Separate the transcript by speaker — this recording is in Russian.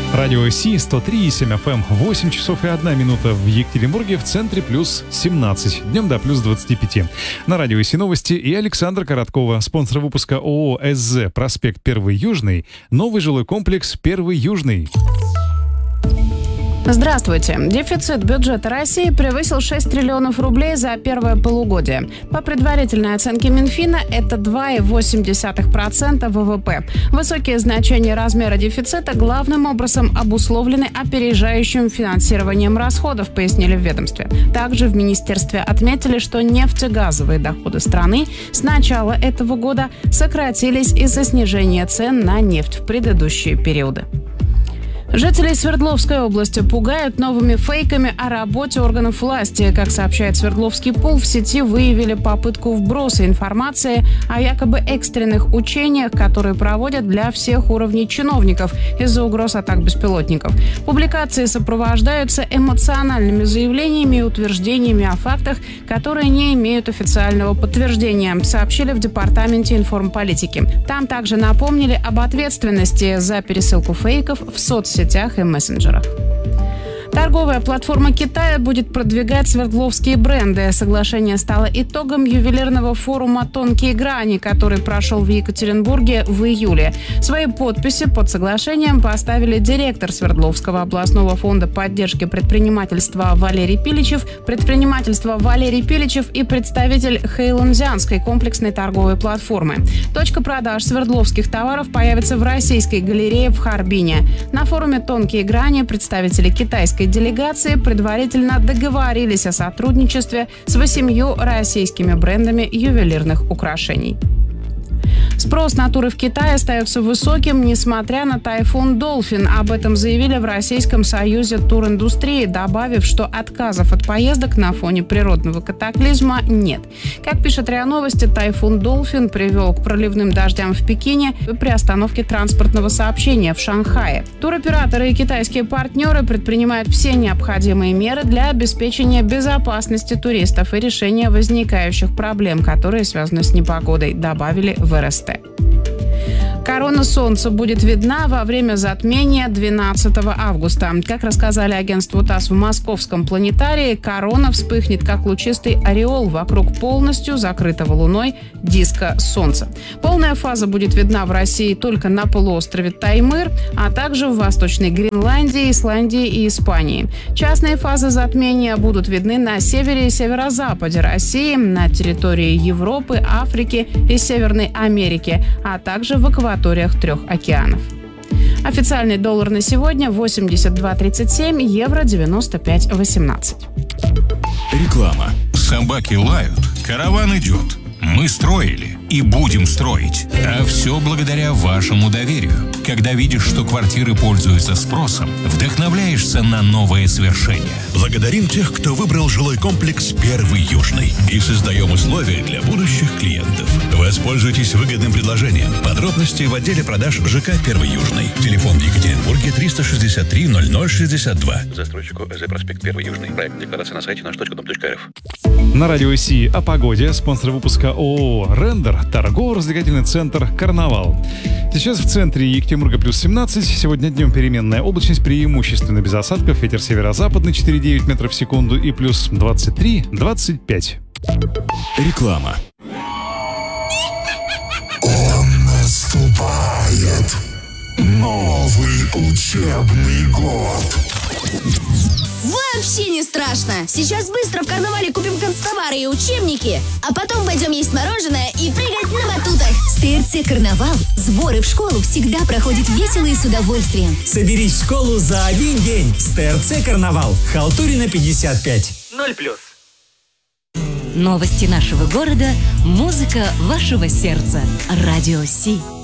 Speaker 1: Радио Си 103,7 FM, 8 часов и 1 минута в Екатеринбурге, в центре плюс 17, днем до плюс 25. На Радио Си новости и Александра Короткова, спонсор выпуска ООО СЗ, проспект 1 Южный, новый жилой комплекс 1 Южный.
Speaker 2: Здравствуйте. Дефицит бюджета России превысил 6 триллионов рублей за первое полугодие. По предварительной оценке Минфина, это 2,8% ВВП. Высокие значения размера дефицита главным образом обусловлены опережающим финансированием расходов, пояснили в ведомстве. Также в министерстве отметили, что нефтегазовые доходы страны с начала этого года сократились из-за снижения цен на нефть в предыдущие периоды. Жителей Свердловской области пугают новыми фейками о работе органов власти. Как сообщает Свердловский пул, в сети выявили попытку вброса информации о якобы экстренных учениях, которые проводят для всех уровней чиновников из-за угроз атак беспилотников. Публикации сопровождаются эмоциональными заявлениями и утверждениями о фактах, которые не имеют официального подтверждения, сообщили в Департаменте информполитики. Там также напомнили об ответственности за пересылку фейков в соцсетях и мессенджерах. Торговая платформа Китая будет продвигать свердловские бренды. Соглашение стало итогом ювелирного форума «Тонкие грани», который прошел в Екатеринбурге в июле. Свои подписи под соглашением поставили директор Свердловского областного фонда поддержки предпринимательства Валерий Пиличев и представитель Хэйлунцзянской комплексной торговой платформы. Точка продаж свердловских товаров появится в Российской галерее в Харбине. На форуме «Тонкие грани» представители китайской делегации предварительно договорились о сотрудничестве с 8 российскими брендами ювелирных украшений. Спрос на туры в Китае остается высоким, несмотря на тайфун «Долфин». Об этом заявили в Российском союзе туриндустрии, добавив, что отказов от поездок на фоне природного катаклизма нет. Как пишет РИА Новости, тайфун «Долфин» привел к проливным дождям в Пекине и приостановке транспортного сообщения в Шанхае. Туроператоры и китайские партнеры предпринимают все необходимые меры для обеспечения безопасности туристов и решения возникающих проблем, которые связаны с непогодой, добавили в РСТ. Корона Солнца будет видна во время затмения 12 августа. Как рассказали агентству ТАСС в Московском планетарии, корона вспыхнет как лучистый ореол вокруг полностью закрытого Луной диска Солнца. Полная фаза будет видна в России только на полуострове Таймыр, а также в Восточной Гренландии, Исландии и Испании. Частные фазы затмения будут видны на севере и северо-западе России, на территории Европы, Африки и Северной Америки, а также в акваториях 3 океанов. Официальный доллар на сегодня 82.37, евро 95.18.
Speaker 3: Реклама. Собаки лают, караван идет. Мы строили и будем строить. А все благодаря вашему доверию. Когда видишь, что квартиры пользуются спросом, вдохновляешься на новые свершения.
Speaker 4: Благодарим тех, кто выбрал жилой комплекс 1 Южный. И создаем условия для будущих клиентов. Воспользуйтесь выгодным предложением. Подробности в отделе продаж ЖК 1 Южный. Телефон в Екатеринбурге 363 0062.
Speaker 5: Застройщику ЭЗ проспект 1 Южный. Проект декларации на сайте наш.дом.рф.
Speaker 1: На Радио Си о погоде, спонсор выпуска ООО «Рендер», торгово-развлекательный центр «Карнавал». Сейчас в центре Екатеринбурга плюс 17, сегодня днем переменная облачность, преимущественно без осадков, ветер северо-западный 4,9 метров в секунду и плюс 23-25.
Speaker 3: Реклама.
Speaker 6: Он наступает. Новый учебный год.
Speaker 7: Вообще не страшно. Сейчас быстро в карнавале купим канцтовары и учебники, а потом пойдем есть мороженое и прыгать на батутах.
Speaker 8: С ТРЦ «Карнавал» сборы в школу всегда проходят весело и с удовольствием.
Speaker 9: Соберись в школу за один день с ТРЦ «Карнавал». Халтурина 55. 0+.
Speaker 8: Новости нашего города, музыка вашего сердца. Радио Си.